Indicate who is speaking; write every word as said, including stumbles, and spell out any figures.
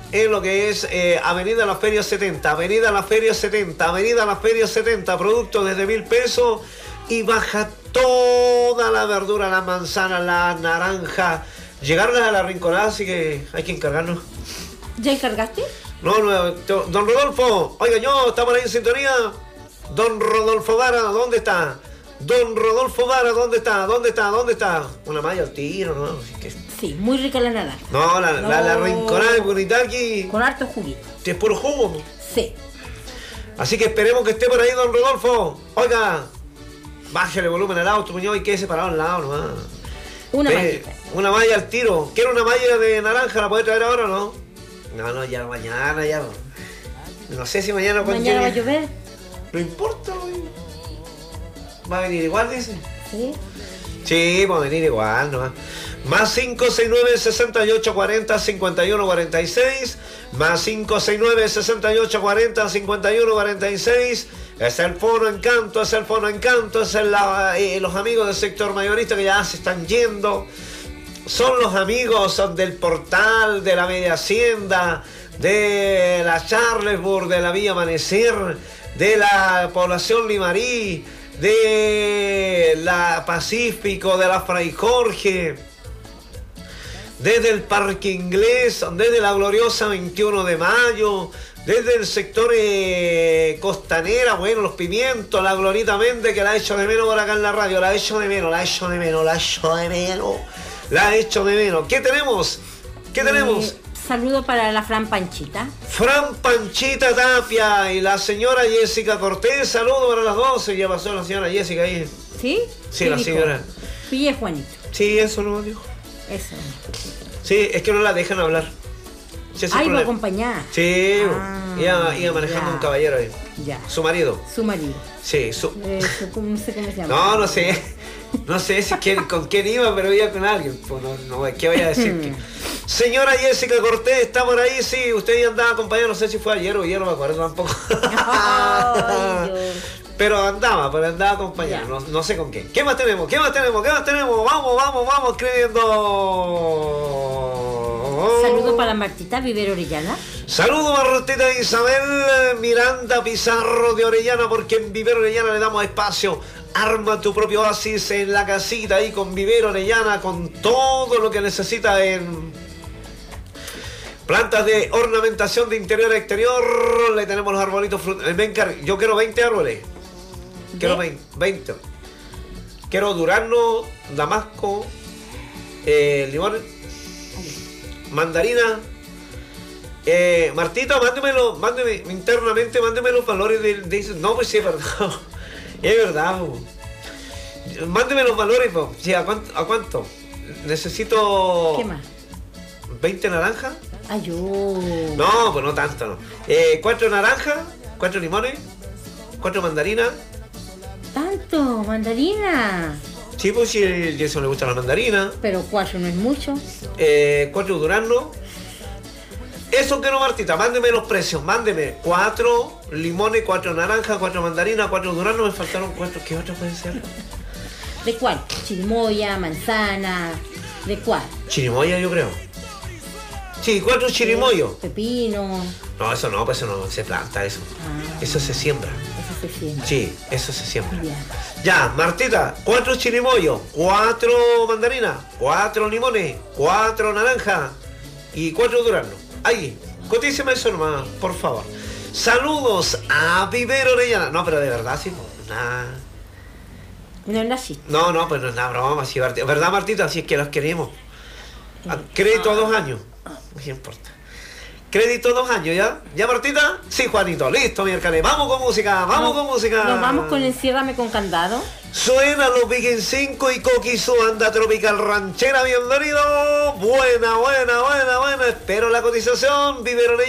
Speaker 1: en lo que es eh, Avenida Las Ferias setenta, Avenida Las Ferias setenta, Avenida Las Ferias setenta, productos desde mil pesos y baja toda la verdura, la manzana, la naranja. Llegaron a la Rinconada, así que hay que encargarnos.
Speaker 2: ¿Ya encargaste?
Speaker 1: No, no, don Rodolfo, oiga, yo, estamos ahí en sintonía. Don Rodolfo Vara, ¿dónde está? Don Rodolfo Vara, ¿dónde está? ¿Dónde está? ¿Dónde está? Una malla al tiro, ¿no? Así que...
Speaker 2: Sí, muy rica la naranja.
Speaker 1: No, la, no. la, la Rinconada de Punitaqui.
Speaker 2: Con harto juguito.
Speaker 1: ¿Es puro jugo?
Speaker 2: Sí.
Speaker 1: Así que esperemos que esté por ahí, don Rodolfo. Oiga, bájale el volumen al auto, muñoz, y quede parado al lado nomás.
Speaker 2: Una
Speaker 1: Ve, una malla al tiro. ¿Quiere una malla de naranja? ¿La puede traer ahora o no? No, no, ya mañana, ya. No sé si mañana...
Speaker 2: ¿Mañana va a llover?
Speaker 1: No importa, güey. ¿Va a venir igual, dice?
Speaker 2: Sí.
Speaker 1: Sí, va a venir igual, ¿no? Más cinco seis nueve, seis ocho cuatro cero, cinco uno cuatro seis. Más cinco seis nueve, seis ocho cuatro cero, cinco uno cuatro seis. Es el Fono Encanto, es el Fono Encanto, es el, la, eh, los amigos del sector mayorista que ya se están yendo. Son los amigos del Portal, de la Media Hacienda, de la Charlesburg, de la Villa Amanecer, de la población Limarí, de la Pacífico, de la Fray Jorge, desde el Parque Inglés, desde la gloriosa veintiuno de mayo, desde el sector eh, Costanera, bueno, Los Pimientos, la Glorita Méndez, que la he hecho de menos por acá en la radio, la he hecho de menos, la he hecho de menos, la he hecho de menos, la he hecho de menos. ¿Qué tenemos? ¿Qué tenemos?
Speaker 2: Eh, saludo para la Fran Panchita.
Speaker 1: Fran Panchita Tapia y la señora Jessica Cortés, saludo para las doce. Ya pasó la señora Jessica ahí.
Speaker 2: ¿Sí?
Speaker 1: Sí, la dijo? Señora.
Speaker 2: Pille Juanito.
Speaker 1: Sí, eso no dijo.
Speaker 2: Eso.
Speaker 1: Sí, es que no la dejan hablar. Sí,
Speaker 2: ah, iba acompañada.
Speaker 1: Sí, ah, iba, iba manejando ya. Un caballero ahí.
Speaker 2: Ya.
Speaker 1: Su marido.
Speaker 2: Su marido.
Speaker 1: Sí, su...
Speaker 2: Eh, su no sé cómo se llama.
Speaker 1: No, no sé. No sé si quién, con quién iba, pero iba con alguien. Pues no, no, ¿qué voy a decir? Que... Señora Jessica Cortés, ¿está por ahí? Sí, usted ya andaba acompañada, no sé si fue ayer o ayer, no me acuerdo tampoco. Ay, pero andaba, pero andaba acompañada, no, no sé con quién. ¿Qué más tenemos? ¿Qué más tenemos? ¿Qué más tenemos? Vamos, vamos, vamos escribiendo.
Speaker 2: Saludos para Martita Vivero Orellana.
Speaker 1: Saludos Martita Isabel Miranda Pizarro de Orellana, porque en Vivero Orellana le damos espacio. Arma tu propio oasis en la casita ahí con Vivero Orellana, con todo lo que necesita en plantas de ornamentación de interior a exterior. Le tenemos los arbolitos frutales. Yo quiero veinte árboles. Quiero veinte. Quiero durazno, damasco, eh, limón, mandarina. Eh, Martita, mándemelo, mándeme internamente, mándeme los valores de, de no, pues sí, es verdad. Es verdad. Mándeme los valores, po. Sí, ¿a cuánto? ¿A cuánto? Necesito.
Speaker 2: ¿Qué más?
Speaker 1: ¿veinte naranjas?
Speaker 2: Ay, yo.
Speaker 1: No, pues no tanto, no. Eh, cuatro naranjas, cuatro limones, cuatro mandarinas.
Speaker 2: ¿Tanto? ¿Mandarina?
Speaker 1: Sí, pues sí, a eso le gusta la mandarina.
Speaker 2: Pero cuatro no es mucho.
Speaker 1: Eh, cuatro duraznos. Eso quiero, Martita, mándeme los precios, mándeme cuatro limones, cuatro naranjas, cuatro mandarinas, cuatro duraznos, me faltaron cuatro. ¿Qué otros pueden ser?
Speaker 2: ¿De cuál? Chirimoya, manzana, ¿de cuál?
Speaker 1: Chirimoya, yo creo. Sí, cuatro chirimoyos.
Speaker 2: Pepino.
Speaker 1: No, eso no, pues eso no se planta, eso. Ah, eso se siembra.
Speaker 2: Eso se siembra.
Speaker 1: Sí, eso se siembra.
Speaker 2: Ya,
Speaker 1: ya Martita, cuatro chirimoyos, cuatro mandarinas, cuatro limones, cuatro naranjas y cuatro duraznos. Ahí, cotíceme eso nomás, por favor. Saludos a Vivero Orellana. No, pero de verdad, sí, pues, nada.
Speaker 2: No es la chiste.
Speaker 1: No, no, pues no es nada, broma, sí, ¿verdad, Martita? Si es que los queremos. Crédito a dos años. No importa. Crédito dos años, ¿ya? ¿Ya, Martita? Sí, Juanito. Listo, mi arcane. Vamos con música, vamos no, con música.
Speaker 2: Nos vamos con Enciérrame con Candado.
Speaker 1: Suena los Viking cinco y Coqui su banda tropical ranchera. Bienvenido. Buena, buena, buena, buena. Espero la cotización. Vivero